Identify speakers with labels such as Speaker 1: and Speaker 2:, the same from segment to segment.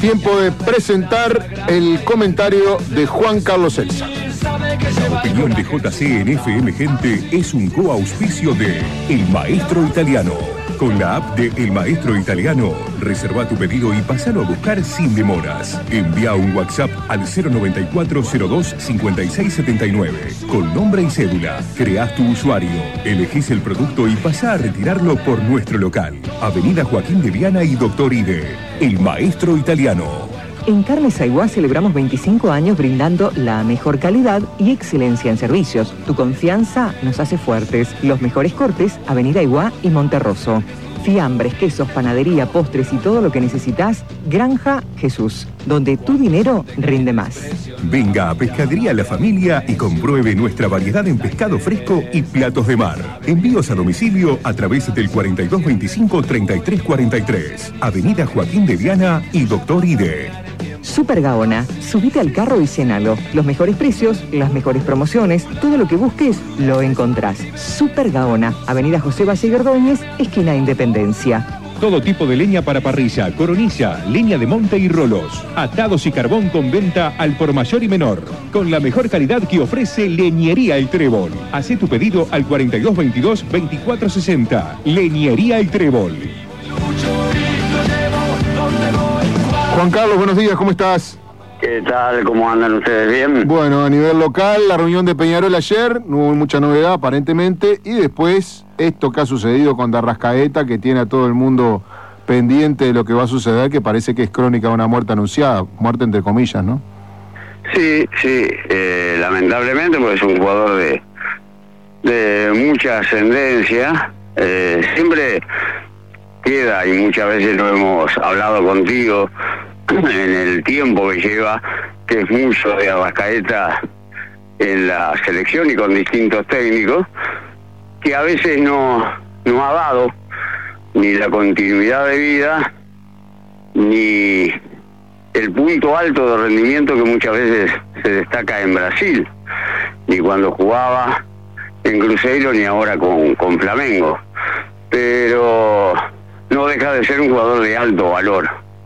Speaker 1: Tiempo de presentar el comentario de Juan Carlos Elsa.
Speaker 2: La opinión de JC en FM Gente es un coauspicio de El Maestro Italiano. Con la app de El Maestro Italiano, reserva tu pedido y pasalo a buscar sin demoras. Envía un WhatsApp al 094-02-5679 con nombre y cédula. Creás tu usuario, elegís el producto y pasá a retirarlo por nuestro local. Avenida Joaquín de Viana y Doctor Ide. El Maestro Italiano.
Speaker 3: En Carnes Aiguá celebramos 25 años brindando la mejor calidad y excelencia en servicios. Tu confianza nos hace fuertes. Los mejores cortes, Avenida Aiguá y Monterroso. Fiambres, quesos, panadería, postres y todo lo que necesitas, Granja Jesús, donde tu dinero rinde más.
Speaker 2: Venga a Pescadería La Familia y compruebe nuestra variedad en pescado fresco y platos de mar. Envíos a domicilio a través del 4225-3343. Avenida Joaquín de Viana y Doctor Ide.
Speaker 3: Super Gaona, subite al carro y cenalo. Los mejores precios, las mejores promociones, todo lo que busques lo encontrás. Super Gaona, Avenida José Valle Gordóñez, esquina Independencia.
Speaker 4: Todo tipo de leña para parrilla, coronilla, leña de monte y rolos. Atados y carbón con venta al por mayor y menor. Con la mejor calidad que ofrece Leñería El Trébol. Hacé tu pedido al 4222-2460. Leñería El Trébol.
Speaker 1: Juan Carlos, buenos días, ¿cómo estás?
Speaker 5: ¿Qué tal? ¿Cómo andan ustedes? ¿Bien?
Speaker 1: Bueno, a nivel local, la reunión de Peñarol ayer, no hubo mucha novedad aparentemente, y después esto que ha sucedido con D'Arrascaeta, que tiene a todo el mundo pendiente de lo que va a suceder, que parece que es crónica de una muerte anunciada, muerte entre comillas, ¿no?
Speaker 5: Sí, lamentablemente, porque es un jugador de mucha ascendencia, siempre queda, y muchas veces lo hemos hablado contigo, en el tiempo que lleva, que es mucho de D'Arrascaeta en la selección y con distintos técnicos, que a veces no ha dado ni la continuidad de vida, ni el punto alto de rendimiento que muchas veces se destaca en Brasil, ni cuando jugaba en Cruzeiro, ni ahora con Flamengo. Pero no deja de ser un jugador de alto valor.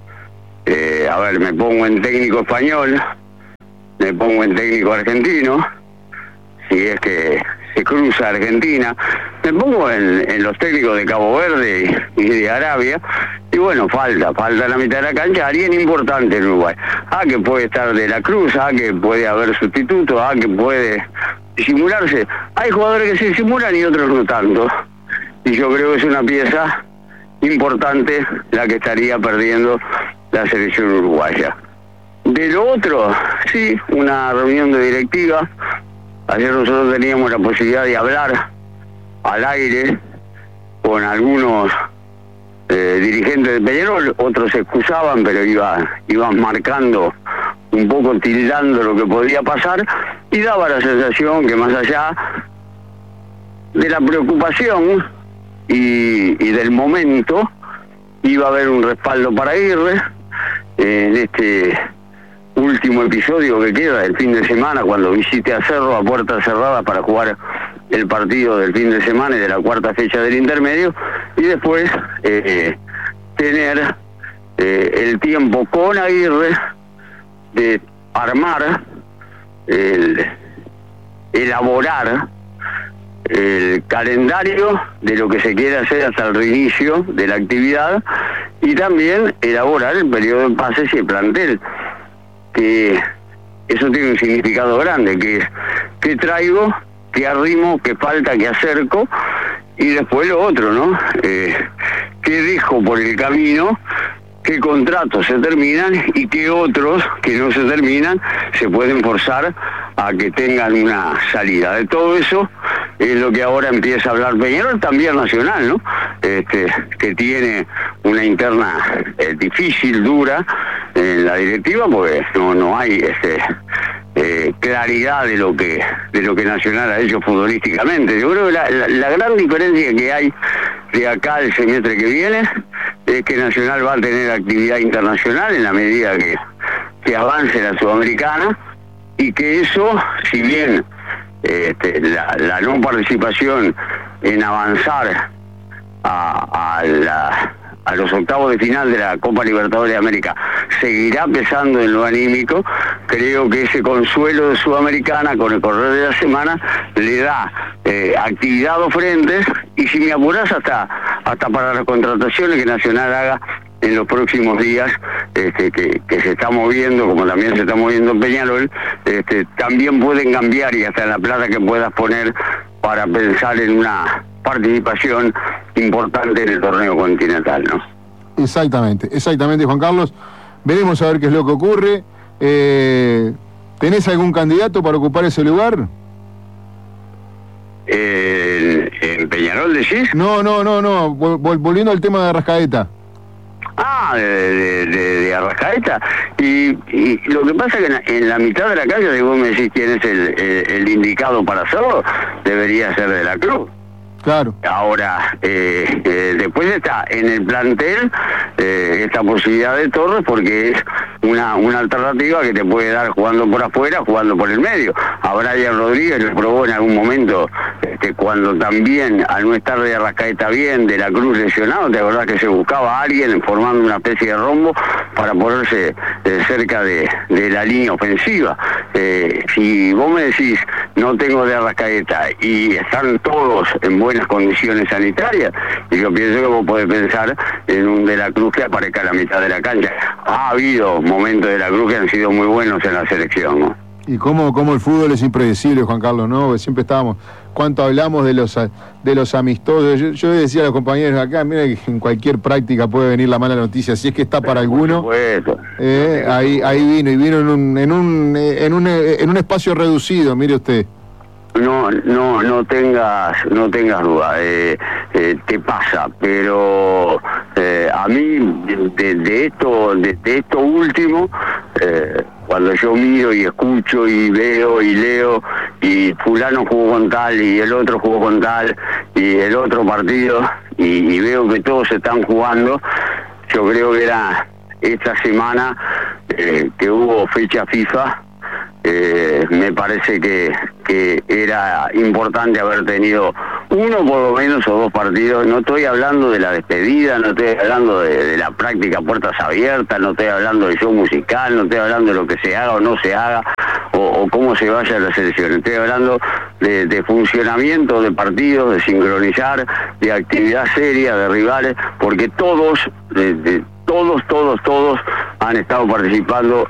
Speaker 5: A ver, me pongo en técnico español, me pongo en técnico argentino, si es que se cruza Argentina, me pongo en los técnicos de Cabo Verde y de Arabia, y bueno, falta la mitad de la cancha, alguien importante en Uruguay. Que puede estar de la Cruz, que puede haber sustitutos, que puede disimularse. Hay jugadores que se disimulan y otros no tanto, y yo creo que es una pieza importante la que estaría perdiendo la selección uruguaya. De lo otro, sí, una reunión de directiva. Ayer nosotros teníamos la posibilidad de hablar al aire con algunos dirigentes de Peñarol, otros se excusaban, pero iban marcando un poco, tildando lo que podía pasar, y daba la sensación que más allá de la preocupación y del momento, iba a haber un respaldo para Aguirre en este último episodio que queda del fin de semana, cuando visite a Cerro a puerta cerrada para jugar el partido del fin de semana y de la cuarta fecha del intermedio, y después tener el tiempo con Aguirre de armar, elaborar el calendario de lo que se quiere hacer hasta el reinicio de la actividad, y también elaborar el periodo de pases y el plantel, que eso tiene un significado grande, que es qué traigo, qué arrimo, qué falta, qué acerco, y después lo otro, ¿no? Qué dejo por el camino, qué contratos se terminan y qué otros que no se terminan se pueden forzar a que tengan una salida. De todo eso es lo que ahora empieza a hablar Peñarol, también Nacional, ¿no? Que tiene una interna difícil, dura en la directiva, porque no hay claridad de lo que Nacional ha hecho futbolísticamente. Yo creo que la gran diferencia que hay de acá al semestre que viene es que Nacional va a tener actividad internacional en la medida que avance la Sudamericana, y que eso, si bien la no participación en avanzar a a los octavos de final de la Copa Libertadores de América seguirá pesando en lo anímico, creo que ese consuelo de Sudamericana con el correr de la semana le da actividad a dos frentes, y si me apurás hasta para las contrataciones que Nacional haga en los próximos días, que se está moviendo, como también se está moviendo Peñarol, también pueden cambiar, y hasta en la plata que puedas poner para pensar en una participación importante en el torneo continental, ¿no?
Speaker 1: Exactamente, Juan Carlos. Veremos a ver qué es lo que ocurre. ¿Tenés algún candidato para ocupar ese lugar?
Speaker 5: ¿En Peñarol decís?
Speaker 1: No. Volviendo al tema de Arrascaeta.
Speaker 5: De Arrascaeta. Y lo que pasa es que en la mitad de la calle, si vos me decís quién es el indicado para hacerlo, debería ser De la Cruz.
Speaker 1: Claro.
Speaker 5: Ahora, después está en el plantel esta posibilidad de Torres, porque es una alternativa que te puede dar jugando por afuera, jugando por el medio. A Brian Rodríguez lo probó en algún momento, cuando también, al no estar de Arrascaeta bien, De la Cruz lesionado, te acordás que se buscaba a alguien formando una especie de rombo para ponerse cerca de la línea ofensiva. Si vos me decís, no tengo de Arrascaeta, y están todos en buenas condiciones sanitarias, y yo pienso que vos podés pensar en un De la Cruz que aparezca a la mitad de la cancha. Ha habido momentos de La Cruz que han sido muy buenos en la selección, ¿no?
Speaker 1: Y cómo el fútbol es impredecible, Juan Carlos, ¿no? Porque siempre estábamos, cuánto hablamos de los amistosos. Yo decía a los compañeros acá, mira que en cualquier práctica puede venir la mala noticia, si es que está para alguno. Ahí vino en un espacio reducido, mire usted.
Speaker 5: No tengas duda, te pasa, pero a mí de esto último, cuando yo miro y escucho y veo y leo, y fulano jugó con tal y el otro jugó con tal y el otro partido, y veo que todos están jugando, yo creo que era esta semana que hubo fecha FIFA. Me parece que era importante haber tenido uno por lo menos o dos partidos. No estoy hablando de la despedida, no estoy hablando de la práctica puertas abiertas, no estoy hablando de show musical, no estoy hablando de lo que se haga o no se haga, o cómo se vaya a la selección. Estoy hablando de funcionamiento de partidos, de sincronizar, de actividad seria de rivales, porque todos han estado participando